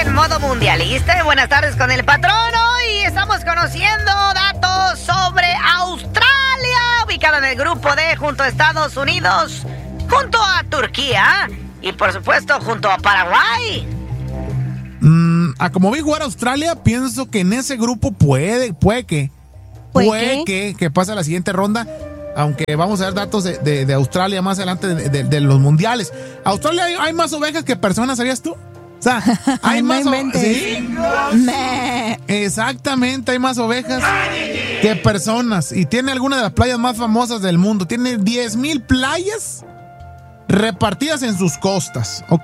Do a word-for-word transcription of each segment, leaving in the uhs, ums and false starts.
en modo mundialista. Buenas tardes con el patrón. Hoy estamos conociendo datos sobre Australia, ubicada en el grupo D junto a Estados Unidos, junto a Turquía y por supuesto junto a Paraguay. Mm, a como vi jugar a Australia, pienso que en ese grupo puede, puede que, puede, puede que, que pase a la siguiente ronda. Aunque vamos a ver datos de, de, de Australia más adelante de, de, de los mundiales. Australia hay, hay más ovejas que personas, ¿sabías tú? O sea, hay más ovejas. ¿Sí? Exactamente, hay más ovejas que personas. Y tiene algunas de las playas más famosas del mundo. Tiene diez mil playas repartidas en sus costas, ¿ok?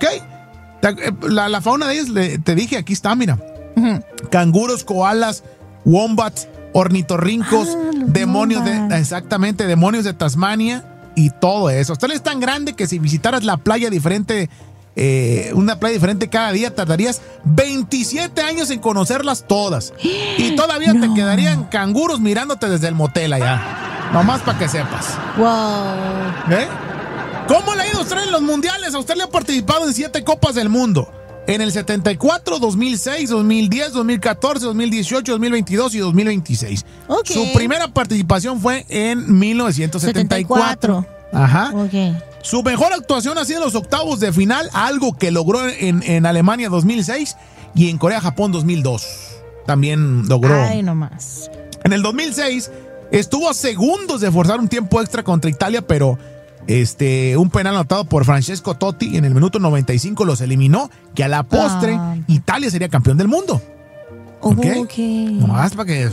La, la fauna de ellas, le, te dije, aquí está, mira. Uh-huh. Canguros, koalas, wombats, ornitorrincos, ah, demonios de, exactamente, demonios de Tasmania y todo eso. Australia es tan grande que si visitaras la playa diferente, eh, una playa diferente cada día, tardarías veintisiete años en conocerlas todas. Y todavía no. te quedarían canguros mirándote desde el motel allá. Nomás para que sepas. Wow. ¿Eh? ¿Cómo le ha ido a Australia en los mundiales? Australia ha participado en siete copas del mundo. En el setenta y cuatro, dos mil seis, dos mil diez, dos mil catorce, dos mil dieciocho, dos mil veintidós y dos mil veintiséis. Okay. Su primera participación fue en mil novecientos setenta y cuatro. setenta y cuatro. Ajá. Okay. Su mejor actuación ha sido en los octavos de final, algo que logró en, en Alemania dos mil seis y en Corea-Japón dos mil dos. También logró. Ay, no más. En el dos mil seis estuvo a segundos de forzar un tiempo extra contra Italia, pero Este, un penal anotado por Francesco Totti en el minuto noventa y cinco los eliminó, que a la postre ah. Italia sería campeón del mundo. ¿Ok? Okay. No más para que...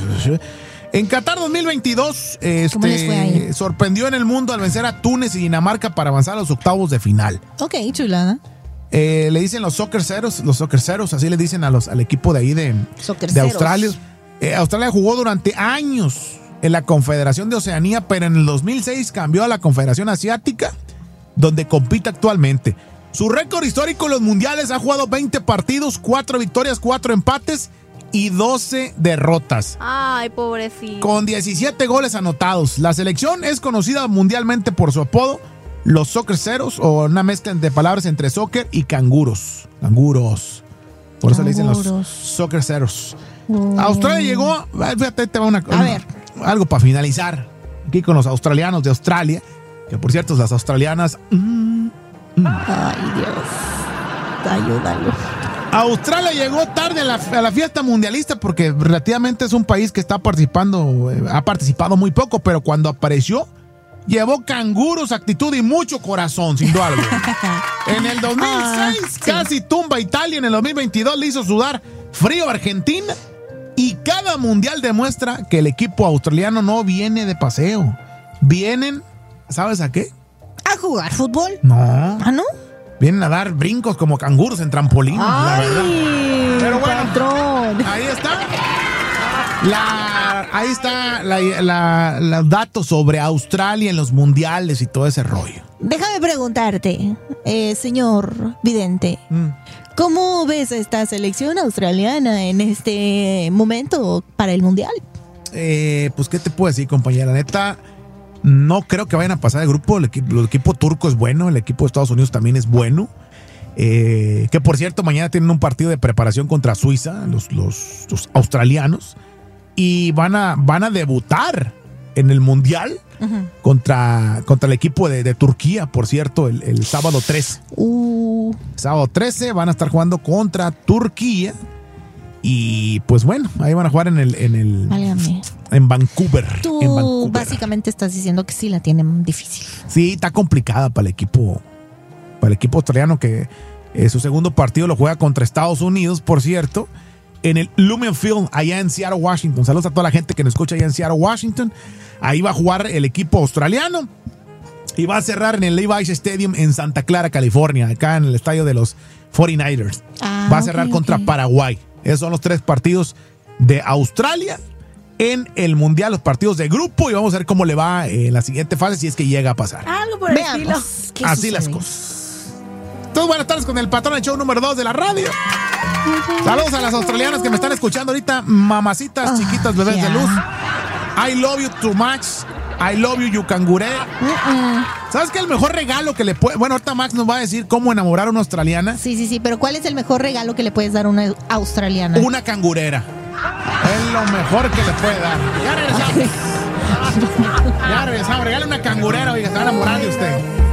En Qatar dos mil veintidós este, sorprendió en el mundo al vencer a Túnez y Dinamarca para avanzar a los octavos de final. Ok, chulada. Eh, le dicen los soccerceros, los soccerceros, así le dicen a los, al equipo de ahí de, de Australia. Eh, Australia jugó durante años en la Confederación de Oceanía, pero en el dos mil seis cambió a la Confederación Asiática, donde compite actualmente. Su récord histórico en los mundiales: ha jugado veinte partidos, cuatro victorias, cuatro empates y doce derrotas. Ay, pobrecito. Con diecisiete goles anotados. La selección es conocida mundialmente por su apodo, los soccerceros, o una mezcla de palabras entre soccer y canguros. Canguros. Por eso canguros. Le dicen los soccerceros. Mm. Australia llegó, fíjate, te va una cosa. A ver. Algo para finalizar aquí con los australianos de Australia, que por cierto las australianas mm, mm. Ay, Dios, ayúdalo. Australia llegó tarde a la, a la fiesta mundialista porque relativamente es un país que está participando, eh, ha participado muy poco, pero cuando apareció llevó canguros, actitud y mucho corazón, sin duda alguna. En el dos mil seis ah, sí. casi tumba a Italia, en el dos mil veintidós le hizo sudar frío a Argentina. Y cada mundial demuestra que el equipo australiano no viene de paseo. Vienen, ¿sabes a qué? ¿A jugar fútbol? No. ¿Ah, no? Vienen a dar brincos como canguros en trampolín, la verdad. Pero bueno, patrón. Ahí está. La, ahí está la, la, los datos sobre Australia en los mundiales y todo ese rollo. Déjame preguntarte, eh, señor vidente. Mm. ¿Cómo ves a esta selección australiana en este momento para el mundial? Eh, pues, ¿qué te puedo decir, compañera? Neta, no creo que vayan a pasar el grupo. El equipo, el equipo turco es bueno, el equipo de Estados Unidos también es bueno. Eh, que por cierto, mañana tienen un partido de preparación contra Suiza, los, los, los australianos, y van a, van a debutar en el mundial. Uh-huh. Contra, contra el equipo de, de Turquía, por cierto, el, el sábado trece. Uh. Sábado trece van a estar jugando contra Turquía. Y pues bueno, ahí van a jugar en el, en el Válgame. en Vancouver. Tú en Vancouver. Básicamente estás diciendo que sí la tienen difícil. Sí, está complicada para el equipo, para el equipo australiano, que eh, su segundo partido lo juega contra Estados Unidos, por cierto, en el Lumen Field, allá en Seattle, Washington. Saludos a toda la gente que nos escucha allá en Seattle, Washington. Ahí va a jugar el equipo australiano y va a cerrar en el Levi's Stadium en Santa Clara, California, acá en el estadio de los cuarenta y nueve ers. Ah, va a cerrar okay, contra okay. Paraguay. Esos son los tres partidos de Australia en el Mundial, los partidos de grupo, y vamos a ver cómo le va en la siguiente fase si es que llega a pasar. Algo por el estilo. Así sucede? Las cosas. Entonces, buenas tardes con el patrón, el show número dos de la radio. Saludos a las australianas que me están escuchando ahorita, mamacitas, oh, chiquitas, bebés yeah. de luz. I love you too much. I love you, you canguré. Uh-uh. ¿Sabes qué? El mejor regalo que le puede... Bueno, ahorita Max nos va a decir cómo enamorar a una australiana. Sí, sí, sí, pero ¿cuál es el mejor regalo que le puedes dar a una australiana? Una cangurera. Es lo mejor que le puede dar. Ya regresamos. Ya regresamos. Regale una cangurera, oiga, se va a enamorar de usted.